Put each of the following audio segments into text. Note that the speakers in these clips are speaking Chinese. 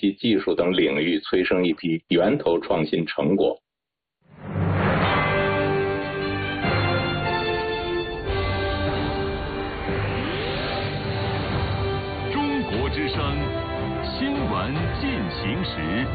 息技术等领域催生一批源头创新成果。 中国之声新闻进行时。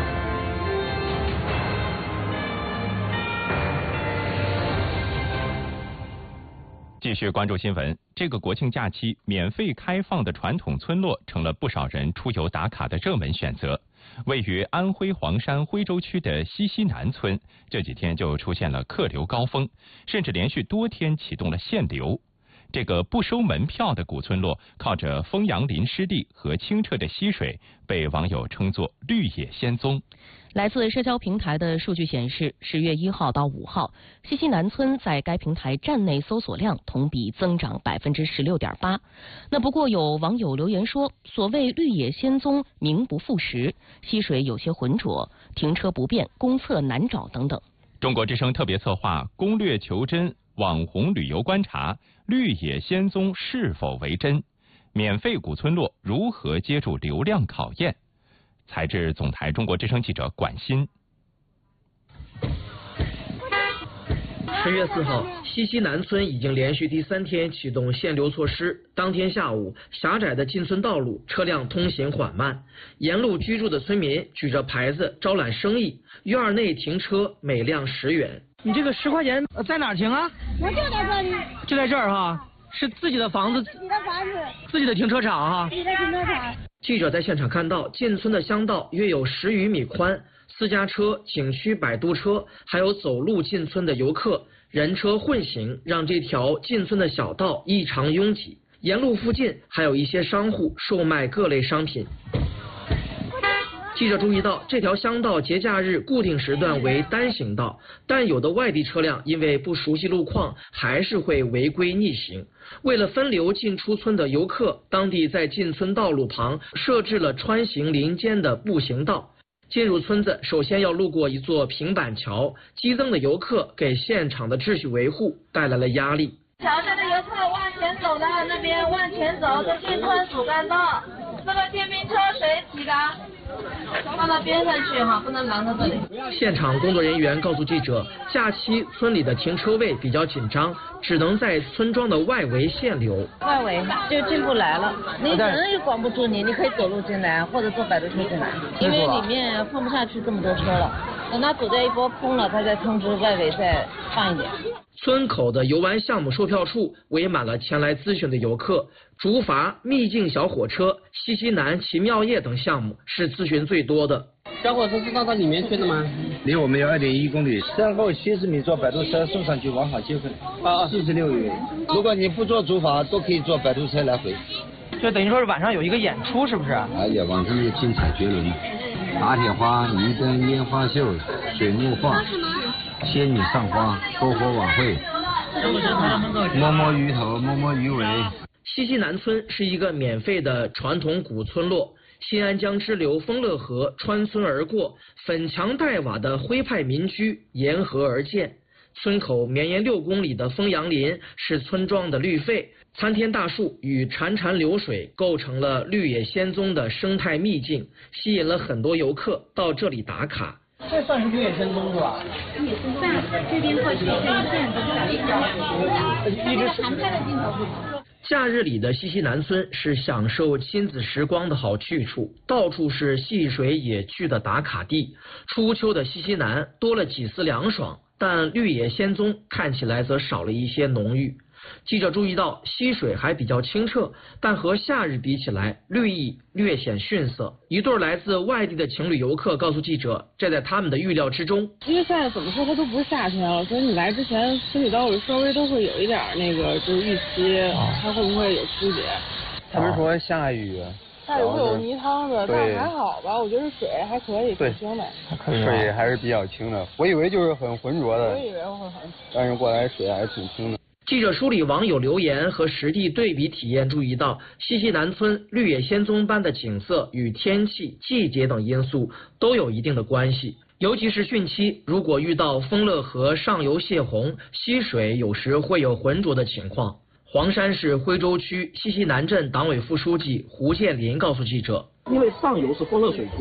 继续关注新闻。这个国庆假期，免费开放的传统村落成了不少人出游打卡的热门选择。位于安徽黄山徽州区的西溪南村，这几天就出现了客流高峰，甚至连续多天启动了限流。这个不收门票的古村落，靠着丰阳林湿地和清澈的溪水，被网友称作“绿野仙踪”。 来自社交平台的数据显示，10月1号到5号，西溪南村在该平台站内搜索量同比增长16.8%。那不过有网友留言说，所谓绿野仙踪名不副实，溪水有些浑浊，停车不便，公厕难找等等。 中国之声特别策划攻略求真网红旅游观察，绿野仙踪是否为真？免费古村落如何接住流量考验？采自总台中国之声记者管鑫。 10月4号，西溪南村已经连续第3天启动限流措施。当天下午，狭窄的进村道路车辆通行缓慢，沿路居住的村民举着牌子招揽生意，院内停车每辆10元。 你这个10块钱在哪儿停啊？ 我就在这里。 就在这儿哈？是自己的房子？ 自己的房子。 自己的停车场哈？ 自己的停车场。 记者在现场看到，进村的乡道约有10余米宽，私家车、景区摆渡车，还有走路进村的游客，人车混行，让这条进村的小道异常拥挤。沿路附近还有一些商户售卖各类商品。记者注意到，这条乡道节假日固定时段为单行道，但有的外地车辆因为不熟悉路况，还是会违规逆行。为了分流进出村的游客，当地在进村道路旁设置了穿行林间的步行道。进入村子，首先要路过一座平板桥，激增的游客给现场的秩序维护带来了压力。 桥下的游客往前走的，那边往前走都进村主干道，这个电瓶车谁骑的？放到边上去哈，不能拦到这里。 现场工作人员告诉记者，假期村里的停车位比较紧张，只能在村庄的外围限流。 外围就进不来了，你人也管不住你，你可以走路进来或者坐摆渡车进来，因为里面放不下去这么多车了。等它走掉一波空了，他再通知外围再放一点。 村口的游玩项目售票处围满了前来咨询的游客，竹筏、秘境小火车、西溪南奇妙夜等项目是咨询最多的。 小火车是到里面去的吗？ 离我们有2.1公里，身后70米坐摆渡车送上去往返积分，46元。如果你不坐竹筏，都可以坐摆渡车来回。 就等于说是晚上有一个演出，是不是？ 哎呀，晚上也精彩绝伦，打铁花、泥灯、烟花秀、水墨画、仙女上花、篝火晚会、摸摸鱼头、摸摸鱼尾。 西溪南村是一个免费的传统古村落，新安江支流丰乐河穿村而过，粉墙黛瓦的徽派民居沿河而建。村口绵延6公里的丰阳林是村庄的绿肺，参天大树与潺潺流水构成了绿野仙踪的生态秘境，吸引了很多游客到这里打卡。 这算是绿野仙踪是吧？ 绿野仙踪，这边过去这一片都是一直航拍的镜头。 假日里的西溪南村是享受亲子时光的好去处，到处是戏水野趣的打卡地。初秋的西溪南多了几丝凉爽，但绿野仙踪看起来则少了一些浓郁。记者注意到，溪水还比较清澈，但和夏日比起来，绿意略显逊色。一对来自外地的情侣游客告诉记者，这在他们的预料之中。 因为现在怎么说它都不是夏天了，所以你来之前心里都稍微都会有一点那个就是预期，它会不会有区别？ 他们说下雨。 下雨会有泥汤子，但是还好吧，我觉得水还可以，挺清的。 水还是比较清的，我以为就是很浑浊的。 我以为会很。 但是过来水还是挺清的。 记者梳理网友留言和实地对比体验，注意到西溪南村绿野仙踪般的景色与天气、季节等因素都有一定的关系。尤其是汛期，如果遇到丰乐河上游泄洪，溪水有时会有浑浊的情况。黄山市徽州区西溪南镇党委副书记胡建林告诉记者， 因为上游是丰乐水库，